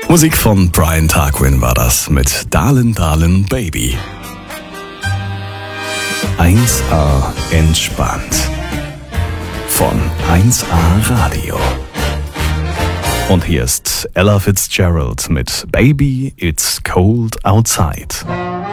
Musik von Brian Tarquin war das mit Darlin' Darlin' Baby. 1A entspannt. Von 1A Radio. Und hier ist Ella Fitzgerald mit Baby It's Cold Outside.